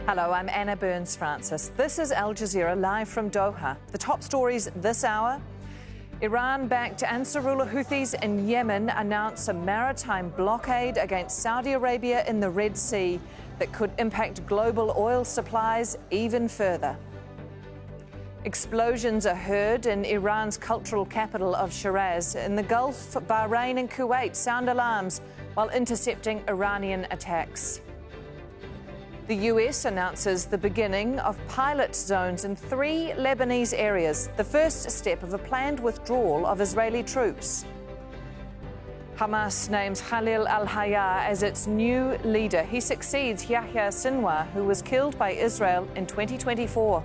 Hello, I'm Anna Burns-Francis. This is Al Jazeera live from Doha. The top stories this hour. Iran-backed Ansarullah Houthis in Yemen announce a maritime blockade against Saudi Arabia in the Red Sea that could impact global oil supplies even further. Explosions are heard in Iran's cultural capital of Shiraz. In the Gulf, Bahrain and Kuwait sound alarms while intercepting Iranian attacks. The US announces the beginning of pilot zones in 3 Lebanese areas, the first step of a planned withdrawal of Israeli troops. Hamas names Khalil al-Hayya as its new leader. He succeeds Yahya Sinwar, who was killed by Israel in 2024.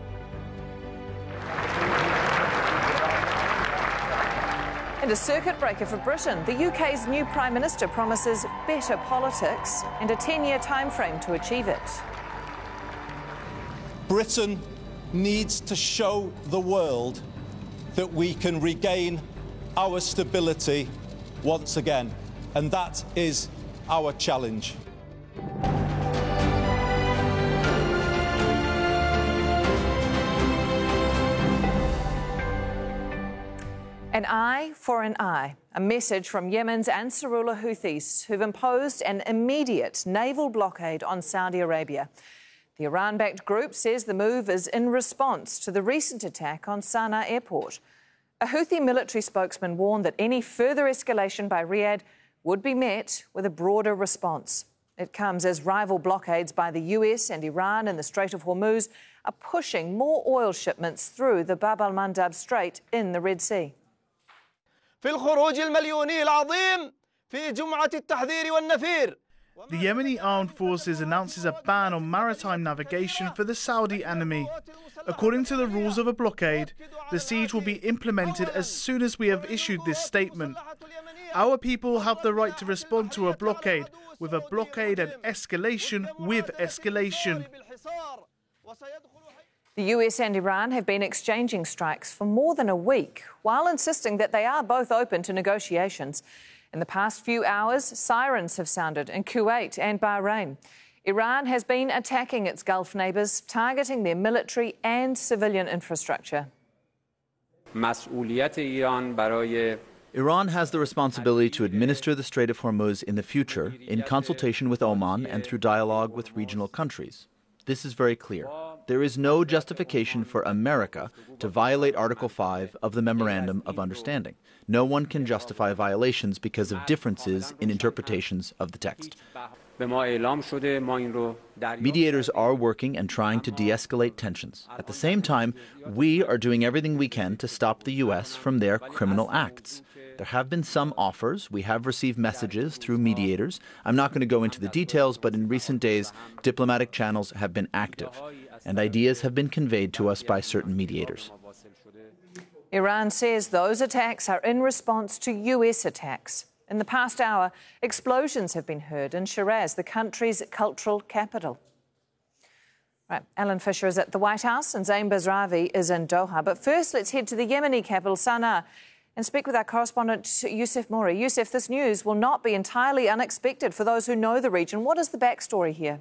And a circuit breaker for Britain. The UK's new Prime Minister promises better politics and a 10-year timeframe to achieve it. Britain needs to show the world that we can regain our stability once again, and that is our challenge. An eye for an eye, a message from Yemen's Ansarullah Houthis, who've imposed an immediate naval blockade on Saudi Arabia. The Iran-backed group says the move is in response to the recent attack on Sana'a airport. A Houthi military spokesman warned that any further escalation by Riyadh would be met with a broader response. It comes as rival blockades by the US and Iran in the Strait of Hormuz are pushing more oil shipments through the Bab al-Mandab Strait in the Red Sea. في الخروج المليوني العظيم في جمعة التحذير والنفير. The Yemeni Armed Forces announces a ban on maritime navigation for the Saudi enemy. According to the rules of a blockade, the siege will be implemented as soon as we have issued this statement. Our people have the right to respond to a blockade with an escalation with escalation. The US and Iran have been exchanging strikes for more than a week, while insisting that they are both open to negotiations. In the past few hours, sirens have sounded in Kuwait and Bahrain. Iran has been attacking its Gulf neighbours, targeting their military and civilian infrastructure. Iran has the responsibility to administer the Strait of Hormuz in the future, in consultation with Oman and through dialogue with regional countries. This is very clear. There is no justification for America to violate Article 5 of the Memorandum of Understanding. No one can justify violations because of differences in interpretations of the text. Mediators are working and trying to de-escalate tensions. At the same time, we are doing everything we can to stop the U.S. from their criminal acts. There have been some offers. We have received messages through mediators. I'm not going to go into the details, but in recent days, diplomatic channels have been active, and ideas have been conveyed to us by certain mediators. Iran says those attacks are in response to US attacks. In the past hour, explosions have been heard in Shiraz, the country's cultural capital. Right, Alan Fisher is at the White House and Zain Bazravi is in Doha. But first, let's head to the Yemeni capital, Sana'a, and speak with our correspondent, Yousef Mouri. Yousef, this news will not be entirely unexpected for those who know the region. What is the backstory here?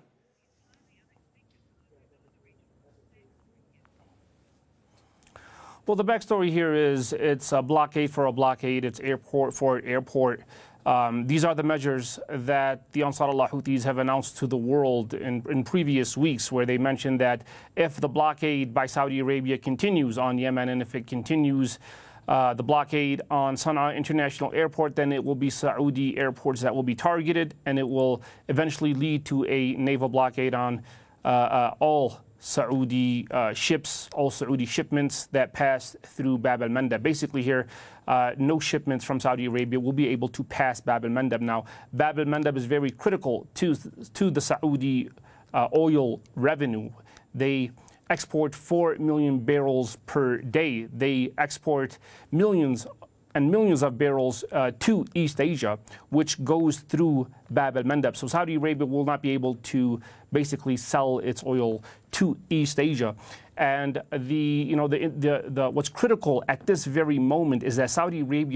Well, the backstory here is it's a blockade for a blockade. It's airport for airport. These are the measures that the Ansarullah Houthis have announced to the world in previous weeks, where they mentioned that if the blockade by Saudi Arabia continues on Yemen, and if it continues the blockade on Sana'a International Airport, then it will be Saudi airports that will be targeted, and it will eventually lead to a naval blockade on all Saudi ships, all Saudi shipments that pass through Bab al-Mandab. Basically here, no shipments from Saudi Arabia will be able to pass Bab al-Mandab. Now, Bab al-Mandab is very critical to the Saudi oil revenue. They export 4 million barrels per day. They export millions and millions of barrels to East Asia, which goes through Bab al-Mandab. So Saudi Arabia will not be able to basically sell its oil to East Asia. And what's critical at this very moment is that Saudi Arabia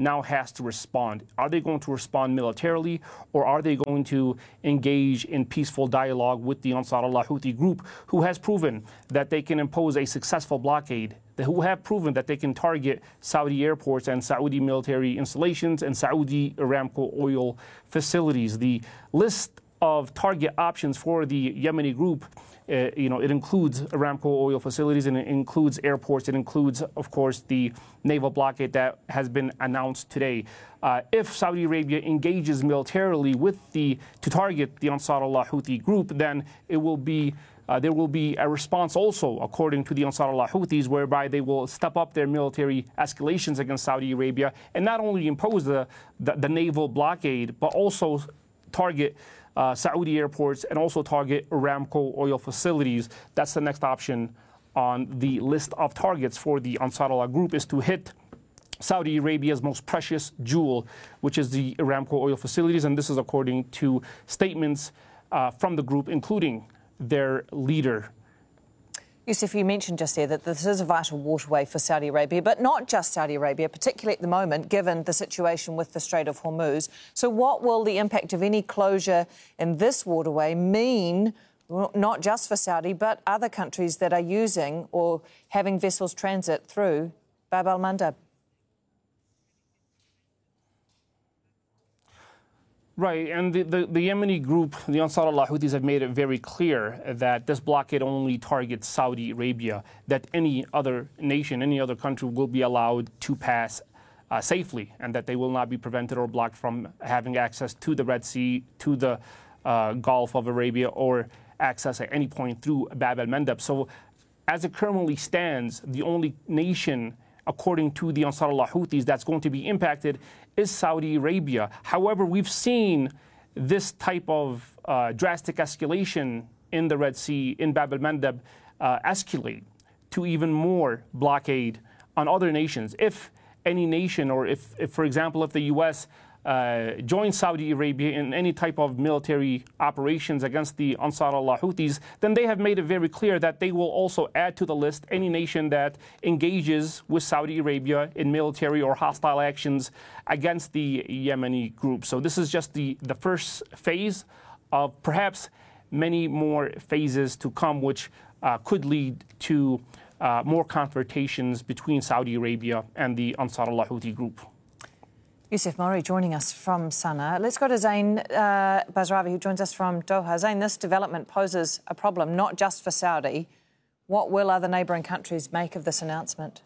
now has to respond. Are they going to respond militarily, or are they going to engage in peaceful dialogue with the Ansar Allah Houthi group, who has proven that they can impose a successful blockade, who have proven that they can target Saudi airports and Saudi military installations and Saudi Aramco oil facilities? The list of target options for the Yemeni group, it includes Aramco oil facilities, and it includes airports. It includes, of course, the naval blockade that has been announced today. If Saudi Arabia engages militarily to target the Ansar Allah Houthi group, then there will be a response also, according to the Ansar Allah Houthis, whereby they will step up their military escalations against Saudi Arabia and not only impose the naval blockade, but also target Saudi airports and also target Aramco oil facilities. That's the next option on the list of targets for the Ansar Allah group, is to hit Saudi Arabia's most precious jewel, which is the Aramco oil facilities. And this is according to statements from the group, including their leader. Yusuf, you mentioned just there that this is a vital waterway for Saudi Arabia, but not just Saudi Arabia, particularly at the moment, given the situation with the Strait of Hormuz. So what will the impact of any closure in this waterway mean, not just for Saudi, but other countries that are using or having vessels transit through Bab al-Mandab? Right, and the Yemeni group, the Ansar Allah Houthis, have made it very clear that this blockade only targets Saudi Arabia, that any other nation, any other country will be allowed to pass safely, and that they will not be prevented or blocked from having access to the Red Sea, to the Gulf of Arabia, or access at any point through Bab al-Mandab. So as it currently stands, the only nation, according to the Ansar Allah Houthis, that's going to be impacted is Saudi Arabia. However, we've seen this type of drastic escalation in the Red Sea, in Bab al-Mandab, escalate to even more blockade on other nations. If any nation, or if for example, if the U.S. Joins Saudi Arabia in any type of military operations against the Ansar Allah Houthis, then they have made it very clear that they will also add to the list any nation that engages with Saudi Arabia in military or hostile actions against the Yemeni group. So this is just the first phase of perhaps many more phases to come, which could lead to more confrontations between Saudi Arabia and the Ansar Allah Houthi group. Yusuf Mori joining us from Sana'a. Let's go to Zain Bazravi, who joins us from Doha. Zain, this development poses a problem not just for Saudi. What will other neighbouring countries make of this announcement?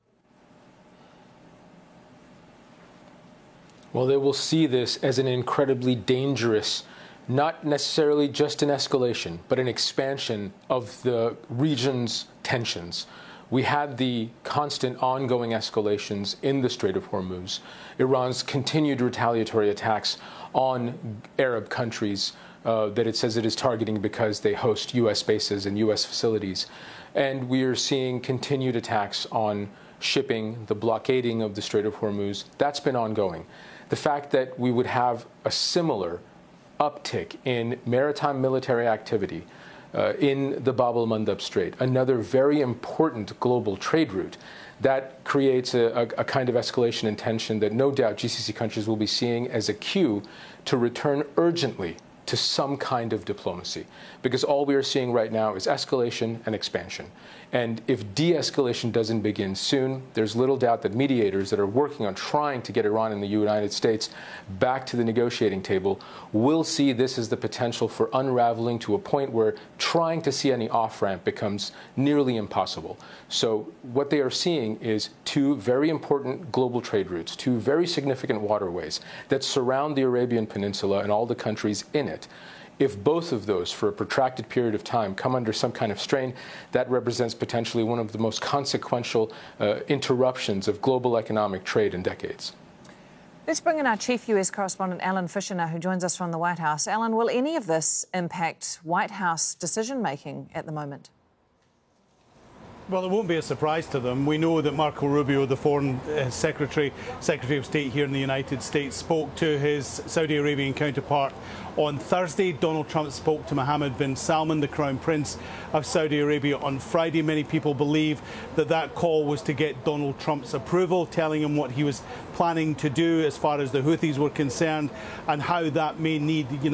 Well, they will see this as an incredibly dangerous, not necessarily just an escalation, but an expansion of the region's tensions. We had the constant ongoing escalations in the Strait of Hormuz, Iran's continued retaliatory attacks on Arab countries that it says it is targeting because they host U.S. bases and U.S. facilities. And we are seeing continued attacks on shipping, the blockading of the Strait of Hormuz. That's been ongoing. The fact that we would have a similar uptick in maritime military activity in the Bab al-Mandab Strait, another very important global trade route, that creates a kind of escalation and tension that no doubt GCC countries will be seeing as a cue to return urgently to some kind of diplomacy. Because all we are seeing right now is escalation and expansion. And if de-escalation doesn't begin soon, there's little doubt that mediators that are working on trying to get Iran and the United States back to the negotiating table will see this as the potential for unraveling to a point where trying to see any off-ramp becomes nearly impossible. So what they are seeing is two very important global trade routes, two very significant waterways that surround the Arabian Peninsula and all the countries in it. If both of those, for a protracted period of time, come under some kind of strain, that represents potentially one of the most consequential interruptions of global economic trade in decades. Let's bring in our chief US correspondent, Alan Fisher, now, who joins us from the White House. Alan, will any of this impact White House decision-making at the moment? Well, it won't be a surprise to them. We know that Marco Rubio, the Foreign Secretary of State here in the United States, spoke to his Saudi Arabian counterpart on Thursday. Donald Trump spoke to Mohammed bin Salman, the Crown Prince of Saudi Arabia, on Friday. Many people believe that that call was to get Donald Trump's approval, telling him what he was planning to do as far as the Houthis were concerned and how that may need